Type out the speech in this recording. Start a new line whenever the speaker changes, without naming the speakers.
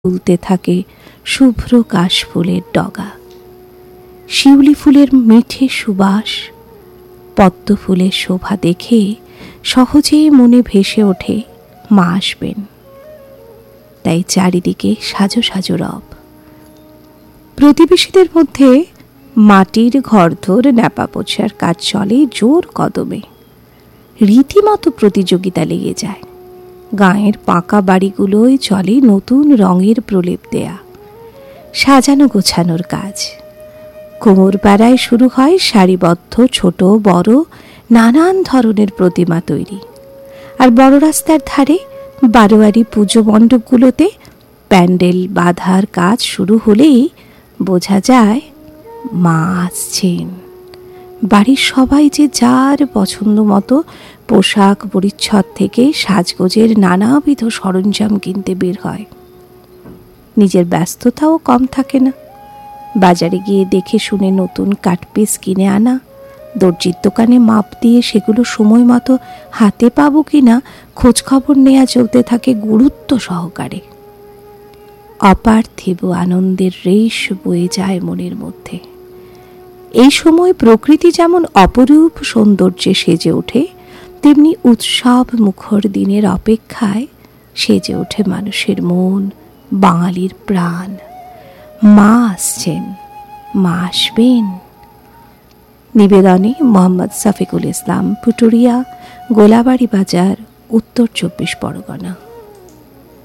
তুলতে থাকে শুভ্র কাশফুলের ডগা। শিউলি ফুলের মিঠে সুবাস, পদ্ম ফুলের শোভা দেখে সহজেই মনে ভেসে ওঠে মা আসবেন। তাই চারিদিকে সাজো সাজো রব। প্রতিবেশীদের মধ্যে মাটির ঘরদোর ন্যাপা পোছার কাজ চলে জোর কদমে। রীতিমতো প্রতিযোগিতা লেগে যায়। গাঁয়ের পাকা বাড়িগুলোয় চলে নতুন রঙের প্রলেপ দেয়া, সাজানো গোছানোর কাজ। কোমর পাড়ায় শুরু হয় সারিবদ্ধ ছোট বড় নানান ধরনের প্রতিমা তৈরি। আর বড় রাস্তার ধারে বারোয়ারি পুজো মণ্ডপগুলোতে প্যান্ডেল বাঁধার কাজ শুরু হলেই বোঝা যায় মা আসছেন। বাড়ির সবাই যে যার পছন্দ মতো পোশাক পরিচ্ছদ থেকে সাজগোজের নানাবিধ সরঞ্জাম কিনতে বের হয়। নিজের ব্যস্ততাও কম থাকে না। বাজারে গিয়ে দেখে শুনে নতুন কাটপিস কিনে আনা, দর্জির দোকানে মাপ দিয়ে সেগুলো সময় মতো হাতে পাবো কিনা খোঁজখবর নেওয়া চলতে থাকে গুরুত্ব সহকারে। অপার্থিব আনন্দের রেশ বয়ে যায় মনের মধ্যে। এই সময় প্রকৃতি যেমন অপরূপ সৌন্দর্যে সেজে ওঠে, তেমনি উৎসব মুখর দিনের অপেক্ষায় সেজে ওঠে মানুষের মন, বাঙালির প্রাণ। মা আসছেন, মা আসবেন। নিবেদনে মোহাম্মদ শফিকুল ইসলাম, পুটুরিয়া, গোলাবাড়ি বাজার, উত্তর 24 পরগনা।